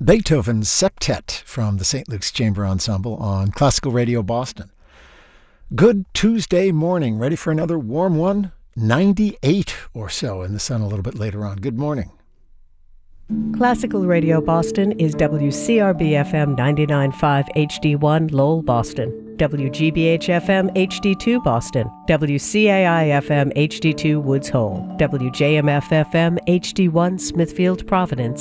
Beethoven's Septet from the St. Luke's Chamber Ensemble on Classical Radio Boston. Good Tuesday morning. Ready for another warm one? 98 or so in the sun a little bit later on. Good morning. Classical Radio Boston is WCRB-FM 99.5 HD1 Lowell, Boston, WGBH-FM HD2 Boston, WCAI-FM HD2 Woods Hole, WJMF-FM HD1 Smithfield, Providence,